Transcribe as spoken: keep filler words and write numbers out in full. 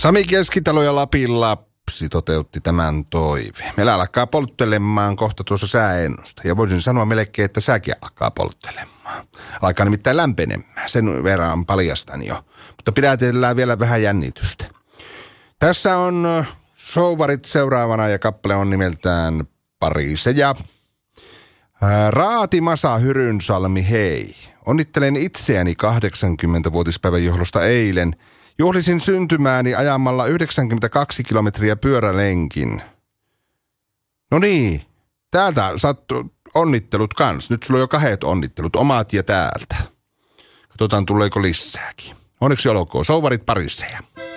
Sami Keskitalo ja Lapin lapsi toteutti tämän toiveen. Meillä alkaa polttelemaan kohta tuossa sääennusta. Ja voisin sanoa melkein, että sääkin alkaa polttelemaan. Alkaa nimittäin lämpenemään. Sen verran paljastan jo. Mutta pidätellään vielä vähän jännitystä. Tässä on showvarit seuraavana ja kappale on nimeltään Pariiseja. Raati Masa Hyrynsalmi, hei. Onnittelen itseäni kahdeksankymmentävuotispäivän johdosta eilen. Juhlisin syntymääni ajamalla yhdeksänkymmentäkaksi kilometriä pyörälenkin. No niin, täältä sattuu onnittelut kans. Nyt sulla on jo kahdet onnittelut, omat ja täältä. Katsotaan tuleeko lisääkin. Onneksi olkoon, showvarit Pariiseja.